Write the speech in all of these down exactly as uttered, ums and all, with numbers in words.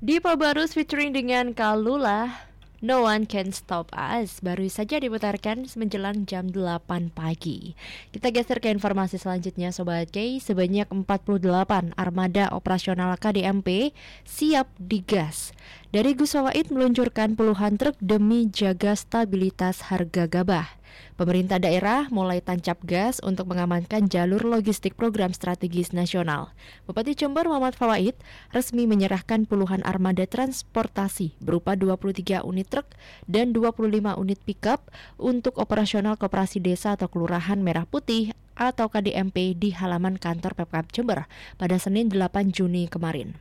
Dipa Barus featuring dengan Kalula, No One Can Stop Us, baru saja diputarkan menjelang jam delapan pagi. Kita geser ke informasi selanjutnya Sobat K. Sebanyak empat puluh delapan armada operasional K D M P siap digas. Dari Gus Fawaid meluncurkan puluhan truk demi jaga stabilitas harga gabah. Pemerintah daerah mulai tancap gas untuk mengamankan jalur logistik program strategis nasional. Bupati Jember Muhammad Fawaid resmi menyerahkan puluhan armada transportasi berupa dua puluh tiga unit truk dan dua puluh lima unit pickup untuk operasional koperasi desa atau kelurahan Merah Putih atau K D M P di halaman kantor Pemkab Jember pada Senin delapan Juni kemarin.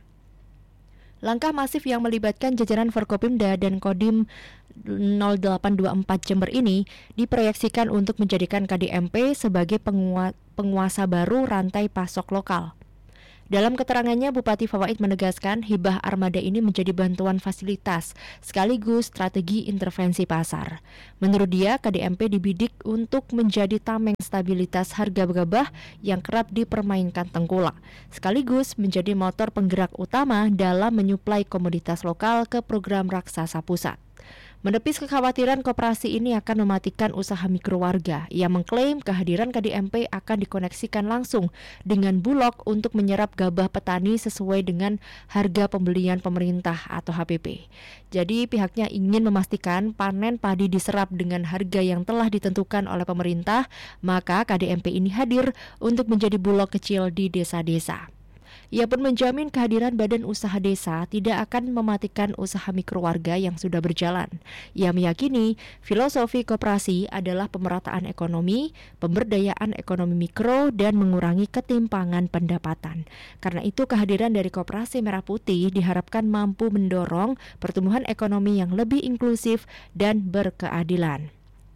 Langkah masif yang melibatkan jajaran Forkopimda dan Kodim nol delapan dua empat Jember ini diproyeksikan untuk menjadikan K D M P sebagai pengua- penguasa baru rantai pasok lokal. Dalam keterangannya, Bupati Fawaid menegaskan hibah armada ini menjadi bantuan fasilitas sekaligus strategi intervensi pasar. Menurut dia, K D M P dibidik untuk menjadi tameng stabilitas harga gabah yang kerap dipermainkan tengkulak, sekaligus menjadi motor penggerak utama dalam menyuplai komoditas lokal ke program raksasa pusat. Menepis kekhawatiran koperasi ini akan mematikan usaha mikro warga, ia mengklaim kehadiran K D M P akan dikoneksikan langsung dengan Bulog untuk menyerap gabah petani sesuai dengan harga pembelian pemerintah atau H P P. Jadi pihaknya ingin memastikan panen padi diserap dengan harga yang telah ditentukan oleh pemerintah, maka K D M P ini hadir untuk menjadi Bulog kecil di desa-desa. Ia pun menjamin kehadiran badan usaha desa tidak akan mematikan usaha mikro warga yang sudah berjalan. Ia meyakini filosofi koperasi adalah pemerataan ekonomi, pemberdayaan ekonomi mikro, dan mengurangi ketimpangan pendapatan. Karena itu kehadiran dari Koperasi Merah Putih diharapkan mampu mendorong pertumbuhan ekonomi yang lebih inklusif dan berkeadilan.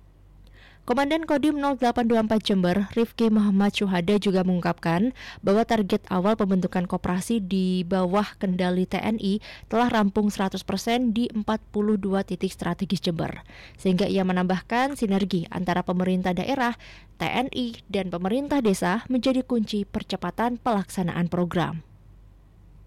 Komandan Kodim nol delapan dua empat Jember, Rifki Muhammad Syuhada juga mengungkapkan bahwa target awal pembentukan koperasi di bawah kendali T N I telah rampung seratus persen di empat puluh dua titik strategis Jember. Sehingga ia menambahkan sinergi antara pemerintah daerah, T N I, dan pemerintah desa menjadi kunci percepatan pelaksanaan program.